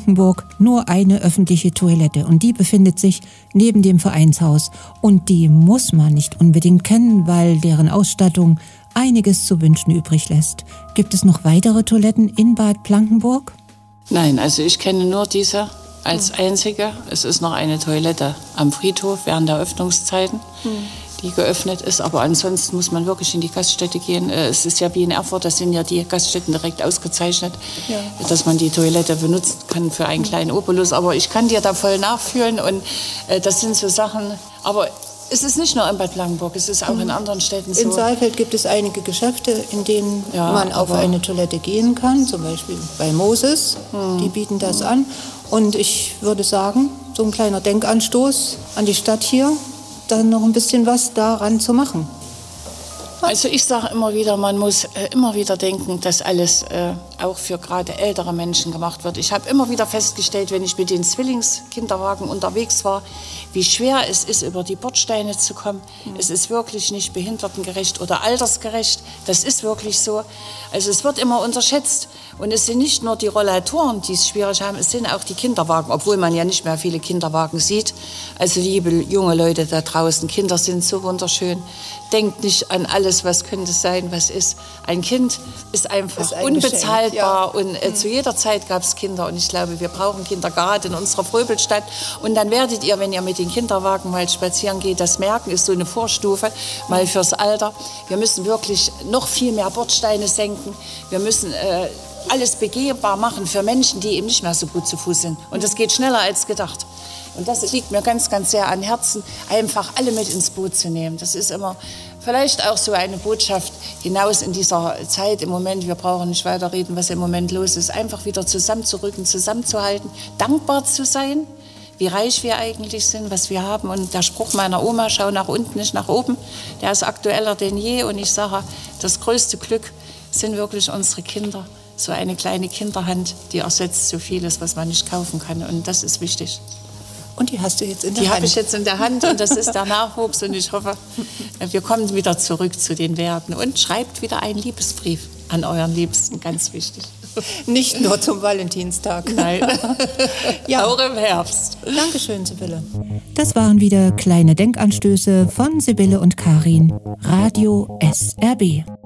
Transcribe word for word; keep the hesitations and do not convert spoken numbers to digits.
Blankenburg nur eine öffentliche Toilette und die befindet sich neben dem Vereinshaus. Und die muss man nicht unbedingt kennen, weil deren Ausstattung einiges zu wünschen übrig lässt. Gibt es noch weitere Toiletten in Bad Blankenburg? Nein, also ich kenne nur diese als einzige. Es ist noch eine Toilette am Friedhof während der Öffnungszeiten, hm. die geöffnet ist. Aber ansonsten muss man wirklich in die Gaststätte gehen. Es ist ja wie in Erfurt, da sind ja die Gaststätten direkt ausgezeichnet, ja. dass man die Toilette benutzen kann für einen kleinen Obolus. Aber ich kann dir da voll nachfühlen und äh, das sind so Sachen. Aber es ist nicht nur in Bad Blankenburg, es ist auch mhm. in anderen Städten so. In Saalfeld gibt es einige Geschäfte, in denen ja, man auf eine Toilette gehen kann, zum Beispiel bei Moses, mhm. die bieten das an. Und ich würde sagen, so ein kleiner Denkanstoß an die Stadt hier, dann noch ein bisschen was daran zu machen. Also ich sage immer wieder, man muss äh, immer wieder denken, dass alles äh, auch für gerade ältere Menschen gemacht wird. Ich habe immer wieder festgestellt, wenn ich mit den Zwillingskinderwagen unterwegs war, wie schwer es ist, über die Bordsteine zu kommen. Mhm. Es ist wirklich nicht behindertengerecht oder altersgerecht. Das ist wirklich so. Also es wird immer unterschätzt. Und es sind nicht nur die Rollatoren, die es schwierig haben, es sind auch die Kinderwagen, obwohl man ja nicht mehr viele Kinderwagen sieht. Also liebe junge Leute da draußen, Kinder sind so wunderschön. Denkt nicht an alles, was könnte sein, was ist. Ein Kind ist einfach ist ein unbezahlbar ja. und äh, mhm. zu jeder Zeit gab es Kinder. Und ich glaube, wir brauchen Kinder gerade in unserer Fröbelstadt. Und dann werdet ihr, wenn ihr mit den Kinderwagen mal spazieren geht, das merken, ist so eine Vorstufe mal fürs Alter. Wir müssen wirklich noch viel mehr Bordsteine senken. Wir müssen äh, alles begehbar machen für Menschen, die eben nicht mehr so gut zu Fuß sind. Und das geht schneller als gedacht. Und das liegt mir ganz, ganz sehr an Herzen, einfach alle mit ins Boot zu nehmen. Das ist immer vielleicht auch so eine Botschaft hinaus in dieser Zeit im Moment. Wir brauchen nicht weiterreden, was im Moment los ist. Einfach wieder zusammenzurücken, zusammenzuhalten, dankbar zu sein, wie reich wir eigentlich sind, was wir haben. Und der Spruch meiner Oma, schau nach unten, nicht nach oben, der ist aktueller denn je. Und ich sage, das größte Glück sind wirklich unsere Kinder. So eine kleine Kinderhand, die ersetzt so vieles, was man nicht kaufen kann. Und das ist wichtig. Und die hast du jetzt in der die Hand? Die habe ich jetzt in der Hand und das ist der Nachwuchs. Und ich hoffe, wir kommen wieder zurück zu den Werten. Und schreibt wieder einen Liebesbrief an euren Liebsten, ganz wichtig. Nicht nur zum Valentinstag. Nein, ja. Auch im Herbst. Dankeschön, Sibylle. Das waren wieder kleine Denkanstöße von Sibylle und Karin. Radio S R B.